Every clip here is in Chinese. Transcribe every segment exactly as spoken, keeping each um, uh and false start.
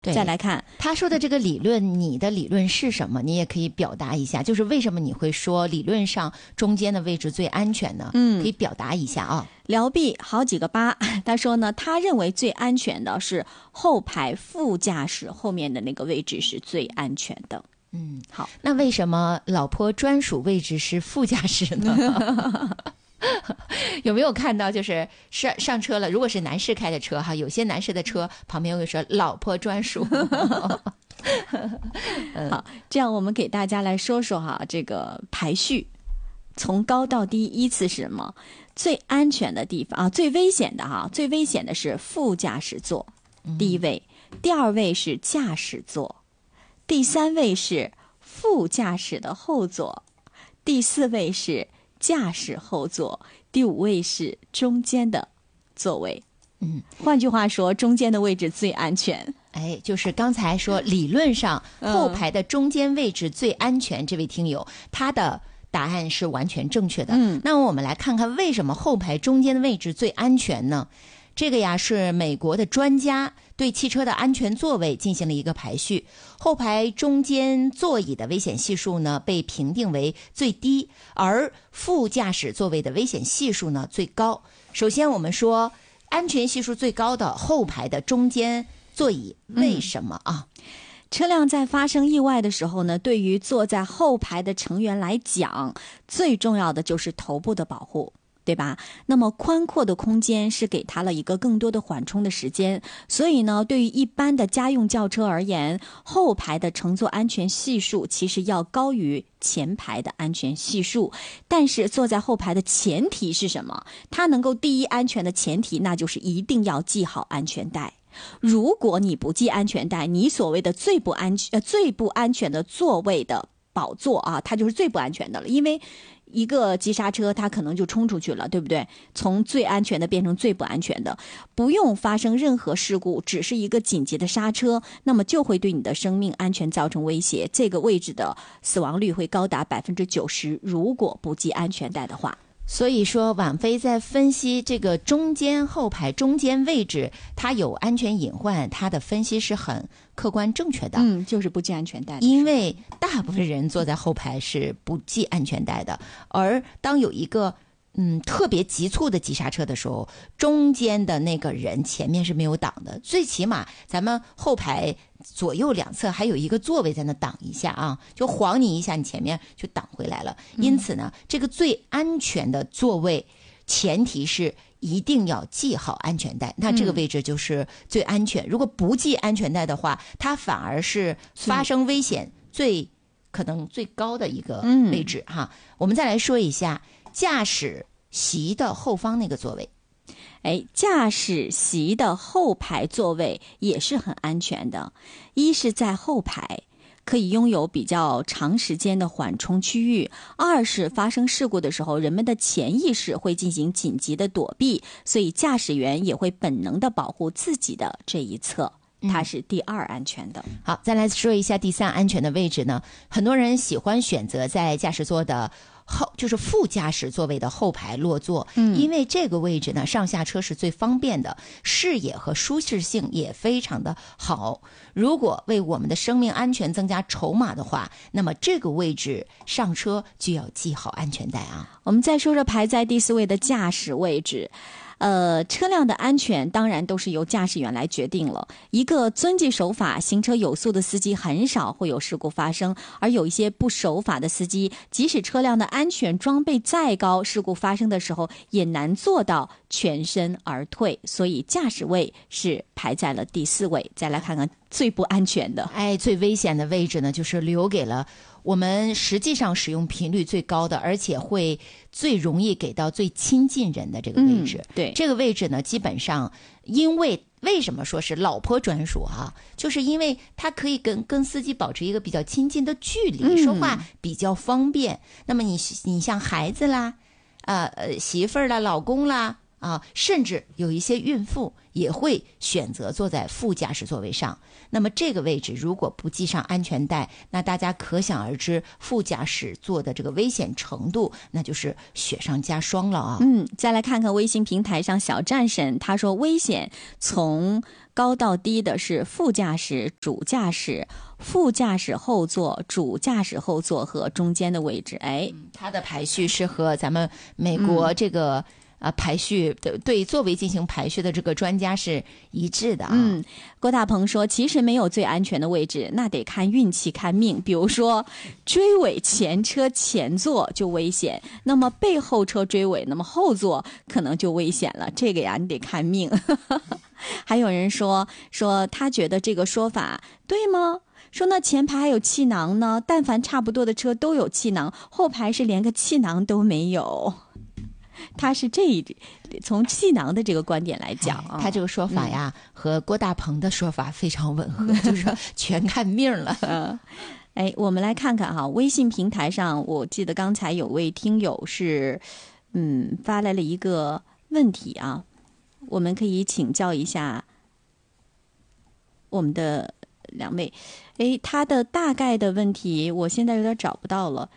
再来看他说的这个理论，你的理论是什么？你也可以表达一下，就是为什么你会说理论上中间的位置最安全呢？嗯，可以表达一下啊。 辽碧好几个八，他说呢，他认为最安全的是后排副驾驶后面的那个位置是最安全的。 嗯，好，那为什么老婆专属位置是副驾驶呢？有没有看到就是上上车了，如果是男士开的车哈，有些男士的车旁边会说老婆专属。 好，这样我们给大家来说说哈，这个排序从高到低依次是什么？最安全的地方啊，最危险的哈，最危险的是副驾驶座，第一位，第二位是驾驶座，第三位是副驾驶的后座，第四位是驾驶后座，第五位是中间的座位。嗯，换句话说，中间的位置最安全。 哎，就是刚才说理论上后排的中间位置最安全，嗯、这位听友他的答案是完全正确的。嗯，那我们来看看为什么后排中间的位置最安全呢？这个呀是美国的专家对汽车的安全座位进行了一个排序，后排中间座椅的危险系数呢被评定为最低，而副驾驶座位的危险系数呢最高。首先我们说安全系数最高的后排的中间座椅，为什么啊？ 嗯，车辆在发生意外的时候呢，对于坐在后排的成员来讲，最重要的就是头部的保护，对吧？那么宽阔的空间是给他了一个更多的缓冲的时间，所以呢，对于一般的家用轿车而言，后排的乘坐安全系数其实要高于前排的安全系数。但是坐在后排的前提是什么？它能够第一安全的前提，那就是一定要系好安全带。如果你不系安全带，你所谓的最不安全、呃、最不安全的座位的宝座啊，它就是最不安全的了。因为一个急刹车，它可能就冲出去了，对不对？从最安全的变成最不安全的，不用发生任何事故，只是一个紧急的刹车，那么就会对你的生命安全造成威胁。这个位置的死亡率会高达百分之九十，如果不系安全带的话。 所以说婉菲在分析这个中间后排中间位置它有安全隐患，它的分析是很客观正确的。 嗯，就是不系安全带的， 因为大部分人坐在后排是不系安全带的，而当有一个嗯特别急促的急刹车的时候，中间的那个人前面是没有挡的，最起码咱们后排左右两侧还有一个座位在那挡一下啊，就晃你一下，你前面就挡回来了。因此呢，这个最安全的座位前提是一定要系好安全带，那这个位置就是最安全。如果不系安全带的话，它反而是发生危险最可能最高的一个位置哈。我们再来说一下驾驶席的后方那个座位。 哎，驾驶席的后排座位也是很安全的。一是在后排可以拥有比较长时间的缓冲区域，二是发生事故的时候，人们的潜意识会进行紧急的躲避，所以驾驶员也会本能的保护自己的这一侧，它是第二安全的。 嗯、好，再来说一下第三安全的位置呢。很多人喜欢选择在驾驶座的后，就是副驾驶座位的后排落座，嗯，因为这个位置呢，上下车是最方便的，视野和舒适性也非常的好。如果为我们的生命安全增加筹码的话，那么这个位置上车就要系好安全带啊。 我们再说说排在第四位的驾驶位置。呃，车辆的安全当然都是由驾驶员来决定了。一个遵纪守法、行车有素的司机很少会有事故发生，而有一些不守法的司机，即使车辆的安全装备再高，事故发生的时候也难做到全身而退。所以驾驶位是排在了第四位。再来看看最不安全的， 哎，最危险的位置呢，就是留给了我们实际上使用频率最高的，而且会最容易给到最亲近人的这个位置。 嗯、对， 这个位置呢，基本上因为为什么说是老婆专属啊？就是因为它可以跟跟司机保持一个比较亲近的距离，嗯、说话比较方便。那么你你像孩子啦，呃呃媳妇儿啦、老公啦。 啊，甚至有一些孕妇也会选择坐在副驾驶座位上。那么这个位置如果不系上安全带，那大家可想而知副驾驶座的这个危险程度，那就是雪上加霜了啊。 嗯，再来看看微信平台上小战神，他说危险从高到低的是副驾驶、主驾驶、副驾驶后座、主驾驶后座和中间的位置。哎， 它的排序是和咱们美国这个、嗯啊，排序对对座位进行排序的这个专家是一致的啊。 嗯，郭大鹏说，其实没有最安全的位置，那得看运气看命。比如说，追尾前车前座就危险，那么背后车追尾，那么后座可能就危险了。这个呀，你得看命。还有人说说他觉得这个说法对吗？说那前排还有气囊呢，但凡差不多的车都有气囊，后排是连个气囊都没有。他是这一从气囊的这个观点来讲、啊哎、他这个说法呀、嗯、和郭大鹏的说法非常吻合，就是说全看命了。 嗯，哎，我们来看看哈，微信平台上我记得刚才有位听友是嗯发来了一个问题啊，我们可以请教一下我们的两位。哎，他的大概的问题我现在有点找不到了。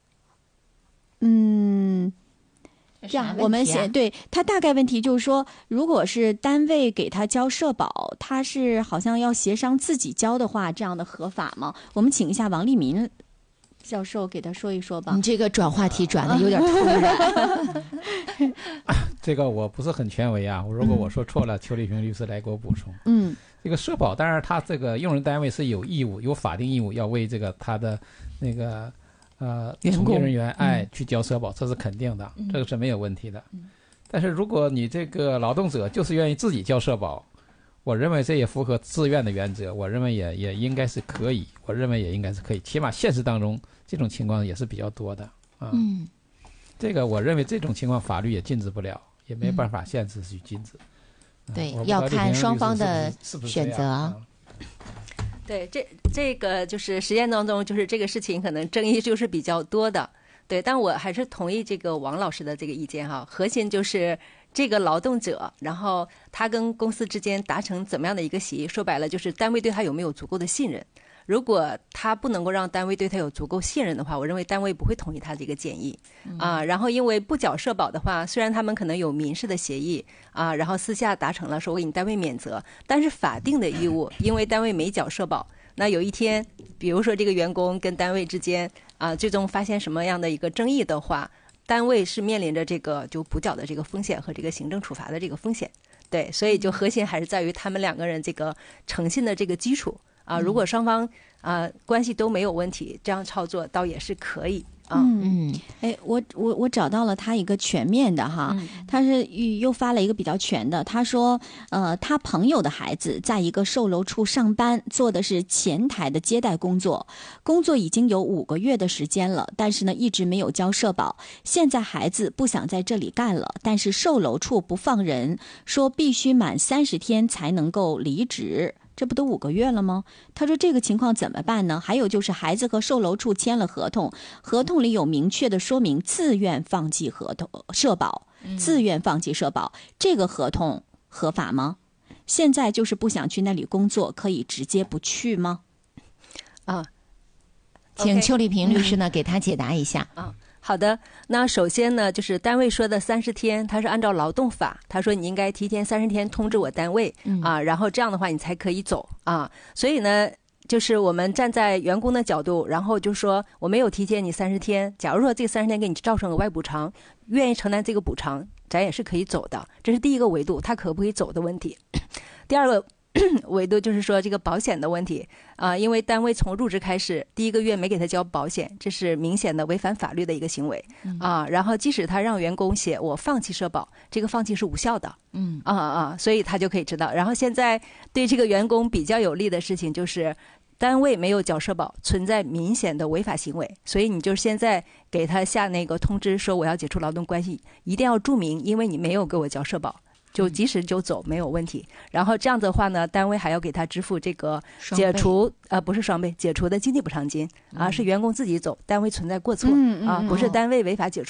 嗯这样，我们先对他大概问题就是说，如果是单位给他交社保，他是好像要协商自己交的话，这样的合法吗？我们请一下王立民教授给他说一说吧。 你这个转话题转的有点突然。 这个我不是很权威啊，如果我说错了，邱丽萍律师来给我补充。 嗯， 这个社保当然他这个用人单位是有义务，有法定义务要为这个他的那个呃，从业人员哎、嗯、去交社保，这是肯定的、嗯，这个是没有问题的、嗯。但是如果你这个劳动者就是愿意自己交社保，我认为这也符合自愿的原则，我认为也也应该是可以，我认为也应该是可以，起码现实当中这种情况也是比较多的啊。 嗯， 这个我认为这种情况法律也禁止不了，也没办法限制去禁止。 嗯、对、啊，要看双方的选择啊。 对，这这个就是实践当中，就是这个事情可能争议就是比较多的，对，但我还是同意这个王老师的这个意见哈。核心就是这个劳动者，然后他跟公司之间达成怎么样的一个协议，说白了就是单位对他有没有足够的信任。如果他不能够让单位对他有足够信任的话，我认为单位不会同意他这个建议、嗯、啊。然后因为不缴社保的话，虽然他们可能有民事的协议啊，然后私下达成了说我给你单位免责，但是法定的义务，因为单位没缴社保，那有一天比如说这个员工跟单位之间啊最终发现什么样的一个争议的话，单位是面临着这个就补缴的这个风险和这个行政处罚的这个风险。对，所以就核心还是在于他们两个人这个诚信的这个基础啊，如果双方啊、呃、关系都没有问题，这样操作倒也是可以啊。 嗯，哎，我我我找到了他一个全面的哈，嗯、他是又发了一个比较全的。他说，呃，他朋友的孩子在一个售楼处上班，做的是前台的接待工作，工作已经有五个月的时间了，但是呢一直没有交社保。现在孩子不想在这里干了，但是售楼处不放人，说必须满三十天才能够离职。这不都五个月了吗？他说这个情况怎么办呢？还有就是孩子和售楼处签了合同，合同里有明确的说明自愿放弃合同社保，自愿放弃社保，这个合同合法吗？现在就是不想去那里工作，可以直接不去吗？ 啊， 请邱丽萍律师呢、嗯、给他解答一下啊。好的，那首先呢，就是单位说的三十天，他是按照劳动法，他说你应该提前三十天通知我单位、嗯、啊，然后这样的话你才可以走啊。所以呢，就是我们站在员工的角度，然后就说我没有提前你三十天，假如说这三十天给你造成额外补偿，愿意承担这个补偿，咱也是可以走的。这是第一个维度，他可不可以走的问题。第二个维度就是说这个保险的问题啊、呃，因为单位从入职开始第一个月没给他交保险，这是明显的违反法律的一个行为啊、呃。然后即使他让员工写我放弃社保，这个放弃是无效的，嗯啊啊，所以他就可以知道。然后现在对这个员工比较有利的事情就是单位没有缴社保，存在明显的违法行为，所以你就现在给他下那个通知说我要解除劳动关系，一定要注明，因为你没有给我交社保。就即使就走没有问题，然后这样子的话呢，单位还要给他支付这个解除呃不是双倍解除的经济补偿金啊，是员工自己走，单位存在过错、嗯、啊，不是单位违法解除、嗯、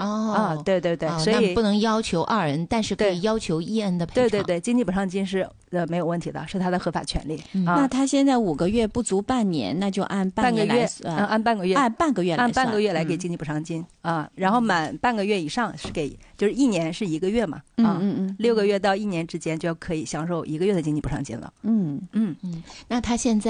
哦啊，对对对， 哦所以那不能要求二 N， 但是可以对要求一 N 的赔偿。 对对对，经济补偿金是呃没有问题的，是他的合法权利。 嗯啊那他现在五个月不足半年，那就按半个月， 年来算， 嗯，按半个月， 按半个月来按算， 半个月来给嗯经济补偿金啊，然后满半个月以上是给，就是一年是一个月嘛， 嗯啊， 嗯嗯六个月到一年之间就可以享受一个月的经济补偿金了。 嗯。 嗯。 那他现在